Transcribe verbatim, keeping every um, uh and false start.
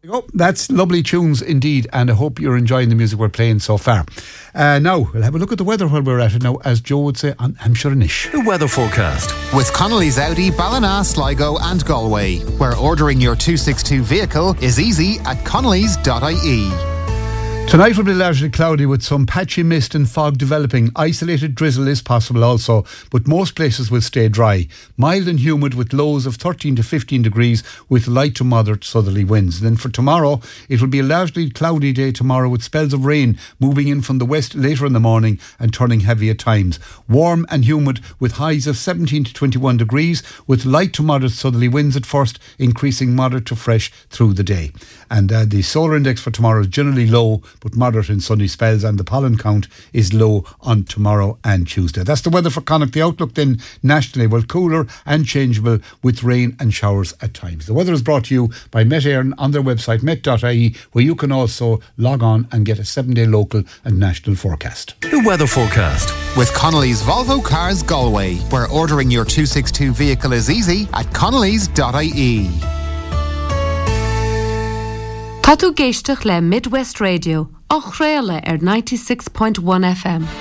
Oh, that's lovely tunes indeed, and I hope you're enjoying the music we're playing so far. Uh, now, we'll have a look at the weather while we're at it now, as Joe would say, I'm, I'm sure anish. The weather forecast. With Connolly's Audi, Ballina, Sligo and Galway, where ordering your two sixty-two vehicle is easy at connellys dot I E. Tonight will be largely cloudy with some patchy mist and fog developing. Isolated drizzle is possible also, but most places will stay dry. Mild and humid with lows of thirteen to fifteen degrees with light to moderate southerly winds. Then for tomorrow, it will be a largely cloudy day tomorrow with spells of rain moving in from the west later in the morning and turning heavy at times. Warm and humid with highs of seventeen to twenty-one degrees with light to moderate southerly winds at first, increasing moderate to fresh through the day. And uh, the solar index for tomorrow is generally low, but moderate in sunny spells, and the pollen count is low on tomorrow and Tuesday. That's the weather for Connacht. The outlook then nationally, well, cooler and changeable with rain and showers at times. The weather is brought to you by Met Éireann on their website met dot I E, where you can also log on and get a seven-day local and national forecast. The weather forecast. With Connolly's Volvo Cars Galway, where ordering your two sixty-two vehicle is easy at connellys dot I E. Tá tú géisteach le Midwest Radio, och réile ar ninety-six point one F M.